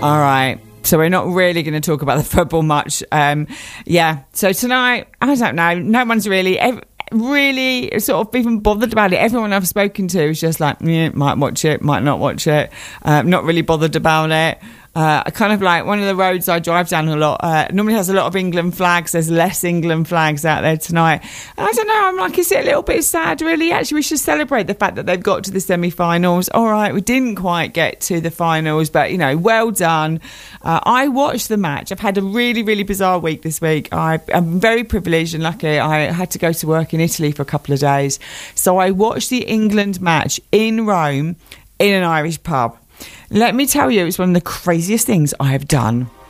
All right. So we're not really going to talk about the football much. So tonight, I don't know. No one's really sort of even bothered about it. Everyone I've spoken to is just like, might watch it, might not watch it. Not really bothered about it. I kind of like one of the roads I drive down a lot normally has a lot of England flags. There's less England flags out there tonight. And I don't know, I'm like, is it a little bit sad really? Actually, we should celebrate the fact that they've got to the semi-finals. All right, we didn't quite get to the finals, but, well done. I watched the match. I've had a really, really bizarre week this week. I'm very privileged and lucky. I had to go to work in Italy for a couple of days. So I watched the England match in Rome in an Irish pub. Let me tell you, it's one of the craziest things I have done.